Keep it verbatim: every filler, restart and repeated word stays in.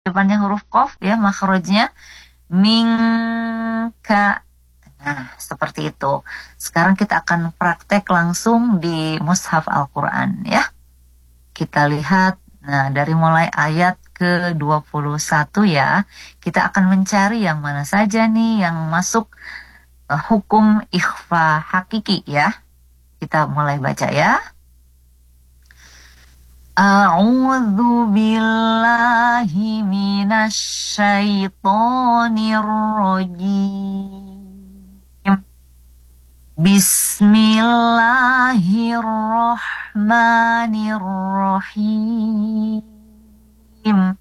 depannya huruf qaf ya, makhrajnya minka. Nah, seperti itu. Sekarang kita akan praktek langsung di mushaf Al-Quran ya. Kita lihat, nah dari mulai ayat ke dua puluh satu ya, kita akan mencari yang mana saja nih yang masuk uh, hukum ikhfa hakiki ya. Kita mulai baca ya. A'udzu billahi minasyaitonir rajim. Bismillahirrahmanirrahim.